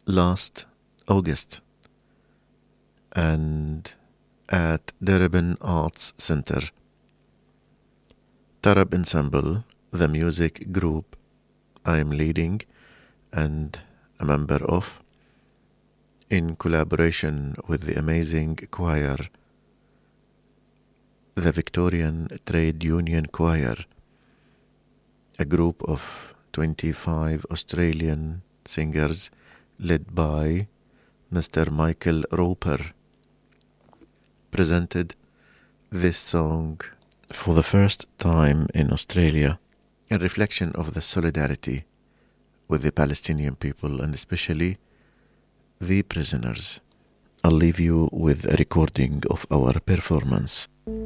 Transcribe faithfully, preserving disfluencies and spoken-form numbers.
last August, and at Darabin Arts Center. Tarab Ensemble, the music group I am leading and a member of, in collaboration with the amazing choir, the Victorian Trade Union Choir, a group of twenty-five Australian singers led by Mister Michael Roper, presented this song for the first time in Australia in reflection of the solidarity with the Palestinian people and especially the prisoners. I'll leave you with a recording of our performance.